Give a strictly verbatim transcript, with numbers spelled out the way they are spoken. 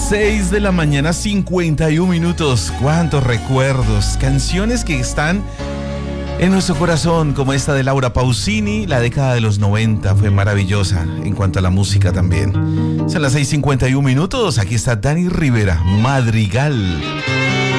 seis de la mañana, cincuenta y un minutos. Cuántos recuerdos, canciones que están en nuestro corazón, como esta de Laura Pausini. La década de los noventa fue maravillosa en cuanto a la música también. Son las seis cincuenta y un minutos. Aquí está Dani Rivera, Madrigal.